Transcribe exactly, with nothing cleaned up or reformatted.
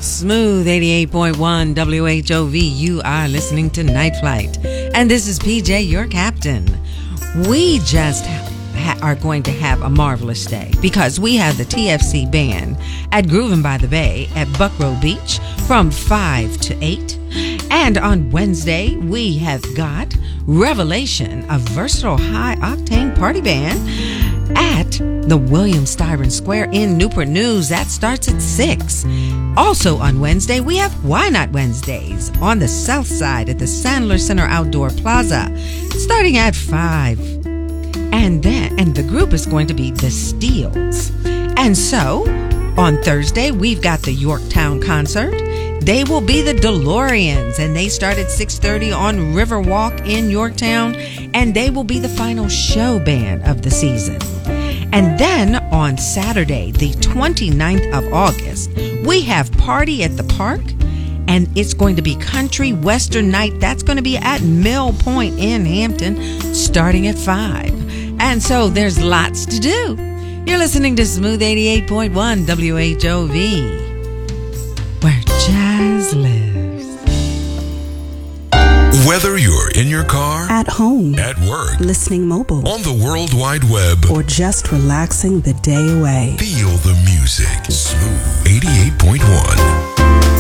Smooth eighty-eight point one W H O V. You are listening to Night Flight. And this is P J, your captain. We just ha- are going to have a marvelous day because we have the T F C band at Groovin' by the Bay at Buckrow Beach from five to eight. And on Wednesday, we have got Revelation, a versatile high-octane party band at the William Styron Square in Newport News. That starts at six. Also on Wednesday, we have Why Not Wednesdays on the south side at the Sandler Center Outdoor Plaza, starting at five. And then, and the group is going to be The Steels. And so, on Thursday, we've got the Yorktown concert. They will be the DeLoreans, and they start at six thirty on Riverwalk in Yorktown, and they will be the final show band of the season. And then on Saturday, the twenty-ninth of August, we have Party at the Park, and it's going to be country western night. That's going to be at Mill Point in Hampton, starting at five. And so there's lots to do. You're listening to Smooth eighty-eight point one W H O V, where jazz lives. Whether you're in your car, at home, at work, listening mobile, on the World Wide Web, or just relaxing the day away, feel the music. Smooth eighty-eight point one.